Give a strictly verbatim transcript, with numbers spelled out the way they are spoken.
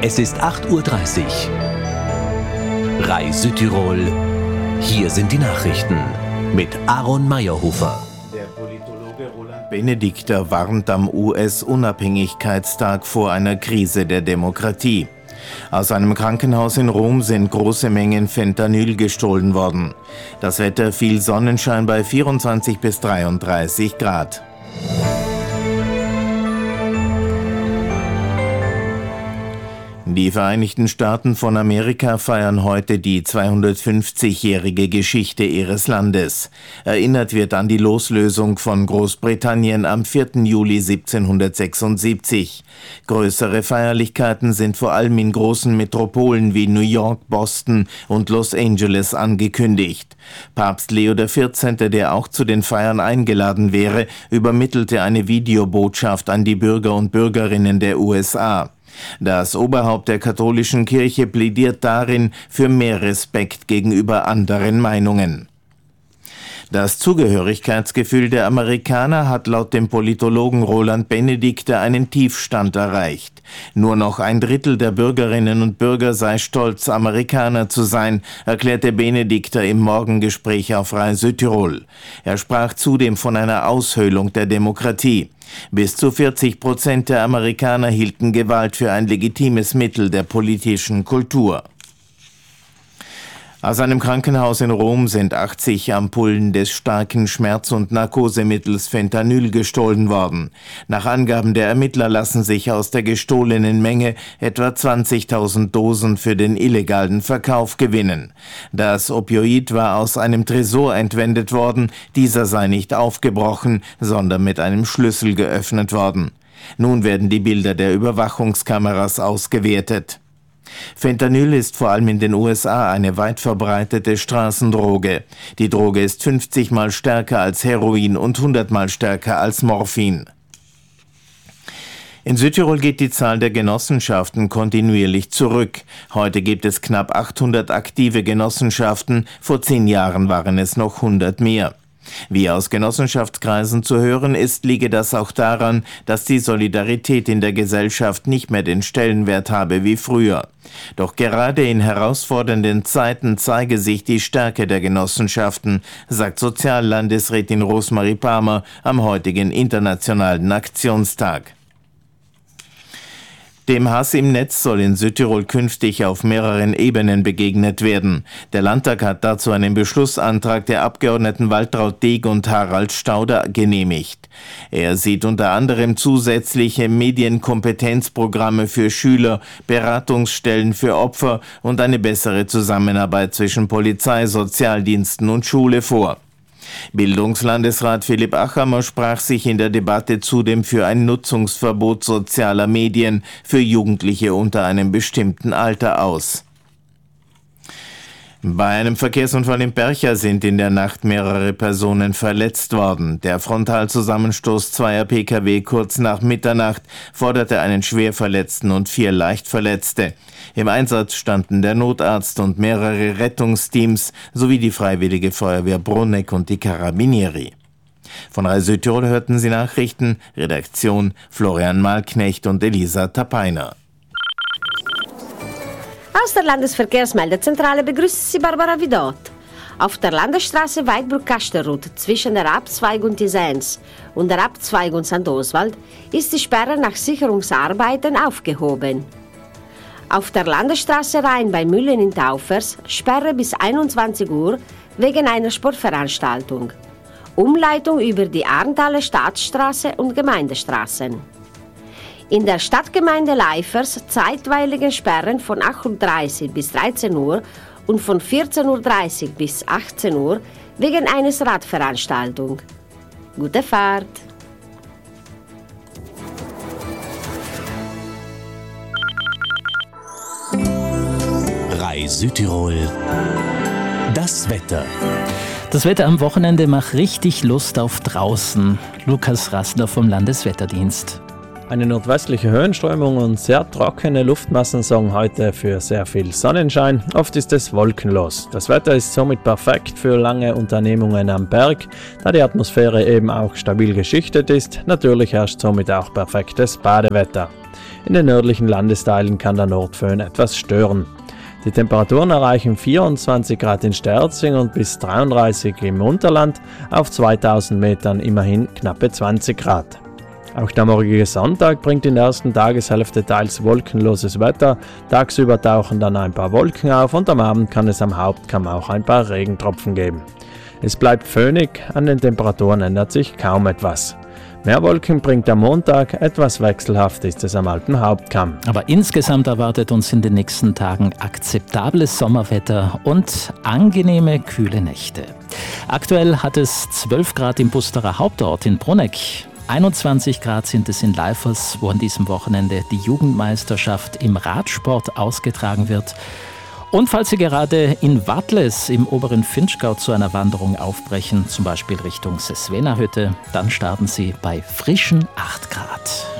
Es ist acht Uhr dreißig. R A I Südtirol. Hier sind die Nachrichten mit Aaron Meyerhofer. Der Politologe Roland Benedikter warnt am U S-Unabhängigkeitstag vor einer Krise der Demokratie. Aus einem Krankenhaus in Rom sind große Mengen Fentanyl gestohlen worden. Das Wetter: viel Sonnenschein bei vierundzwanzig bis dreiunddreißig Grad. Die Vereinigten Staaten von Amerika feiern heute die zweihundertfünfzigjährige Geschichte ihres Landes. Erinnert wird an die Loslösung von Großbritannien am vierten Juli siebzehnhundertsechsundsiebzig. Größere Feierlichkeiten sind vor allem in großen Metropolen wie New York, Boston und Los Angeles angekündigt. Papst Leo der vierzehnte, der auch zu den Feiern eingeladen wäre, übermittelte eine Videobotschaft an die Bürger und Bürgerinnen der U S A. Das Oberhaupt der katholischen Kirche plädiert darin für mehr Respekt gegenüber anderen Meinungen. Das Zugehörigkeitsgefühl der Amerikaner hat laut dem Politologen Roland Benedikter einen Tiefstand erreicht. Nur noch ein Drittel der Bürgerinnen und Bürger sei stolz, Amerikaner zu sein, erklärte Benedikter im Morgengespräch auf R A I Südtirol. Er sprach zudem von einer Aushöhlung der Demokratie. Bis zu vierzig Prozent der Amerikaner hielten Gewalt für ein legitimes Mittel der politischen Kultur. Aus einem Krankenhaus in Rom sind achtzig Ampullen des starken Schmerz- und Narkosemittels Fentanyl gestohlen worden. Nach Angaben der Ermittler lassen sich aus der gestohlenen Menge etwa zwanzigtausend Dosen für den illegalen Verkauf gewinnen. Das Opioid war aus einem Tresor entwendet worden, dieser sei nicht aufgebrochen, sondern mit einem Schlüssel geöffnet worden. Nun werden die Bilder der Überwachungskameras ausgewertet. Fentanyl ist vor allem in den U S A eine weit verbreitete Straßendroge. Die Droge ist fünfzig Mal stärker als Heroin und hundert Mal stärker als Morphin. In Südtirol geht die Zahl der Genossenschaften kontinuierlich zurück. Heute gibt es knapp achthundert aktive Genossenschaften, vor zehn Jahren waren es noch hundert mehr. Wie aus Genossenschaftskreisen zu hören ist, liege das auch daran, dass die Solidarität in der Gesellschaft nicht mehr den Stellenwert habe wie früher. Doch gerade in herausfordernden Zeiten zeige sich die Stärke der Genossenschaften, sagt Soziallandesrätin Rosemarie Palmer am heutigen Internationalen Aktionstag. Dem Hass im Netz soll in Südtirol künftig auf mehreren Ebenen begegnet werden. Der Landtag hat dazu einen Beschlussantrag der Abgeordneten Waltraud Deeg und Harald Stauder genehmigt. Er sieht unter anderem zusätzliche Medienkompetenzprogramme für Schüler, Beratungsstellen für Opfer und eine bessere Zusammenarbeit zwischen Polizei, Sozialdiensten und Schule vor. Bildungslandesrat Philipp Achammer sprach sich in der Debatte zudem für ein Nutzungsverbot sozialer Medien für Jugendliche unter einem bestimmten Alter aus. Bei einem Verkehrsunfall in Percha sind in der Nacht mehrere Personen verletzt worden. Der Frontalzusammenstoß zweier P K W kurz nach Mitternacht forderte einen Schwerverletzten und vier Leichtverletzte. Im Einsatz standen der Notarzt und mehrere Rettungsteams sowie die Freiwillige Feuerwehr Bruneck und die Carabinieri. Von R A I Südtirol hörten Sie Nachrichten, Redaktion Florian Malknecht und Elisa Tapeiner. Aus der Landesverkehrsmeldezentrale begrüßt Sie Barbara Vidot. Auf der Landesstraße Weidbruck-Kasterrut zwischen der Abzweigung Tisens und der Abzweigung Sankt Oswald ist die Sperre nach Sicherungsarbeiten aufgehoben. Auf der Landesstraße Rhein bei Mühlen in Taufers Sperre bis einundzwanzig Uhr wegen einer Sportveranstaltung. Umleitung über die Arnthaler Staatsstraße und Gemeindestraßen. In der Stadtgemeinde Leifers zeitweilige Sperren von acht Uhr dreißig bis dreizehn Uhr und von vierzehn Uhr dreißig bis achtzehn Uhr wegen eines Radveranstaltung. Gute Fahrt! R A I Südtirol. Das Wetter. Das Wetter am Wochenende macht richtig Lust auf draußen. Lukas Rassler vom Landeswetterdienst. Eine nordwestliche Höhenströmung und sehr trockene Luftmassen sorgen heute für sehr viel Sonnenschein. Oft ist es wolkenlos. Das Wetter ist somit perfekt für lange Unternehmungen am Berg, da die Atmosphäre eben auch stabil geschichtet ist. Natürlich herrscht somit auch perfektes Badewetter. In den nördlichen Landesteilen kann der Nordföhn etwas stören. Die Temperaturen erreichen vierundzwanzig Grad in Sterzing und bis dreiunddreißig im Unterland, auf zweitausend Metern immerhin knappe zwanzig Grad. Auch der morgige Sonntag bringt in der ersten Tageshälfte teils wolkenloses Wetter, tagsüber tauchen dann ein paar Wolken auf und am Abend kann es am Hauptkamm auch ein paar Regentropfen geben. Es bleibt föhnig, an den Temperaturen ändert sich kaum etwas. Mehr Wolken bringt der Montag, etwas wechselhaft ist es am alten Hauptkamm. Aber insgesamt erwartet uns in den nächsten Tagen akzeptables Sommerwetter und angenehme, kühle Nächte. Aktuell hat es zwölf Grad im Busterer Hauptort in Bruneck. einundzwanzig Grad sind es in Leifers, wo an diesem Wochenende die Jugendmeisterschaft im Radsport ausgetragen wird. Und falls Sie gerade in Wattles im oberen Finchgau zu einer Wanderung aufbrechen, zum Beispiel Richtung Sesvenahütte, dann starten Sie bei frischen acht Grad.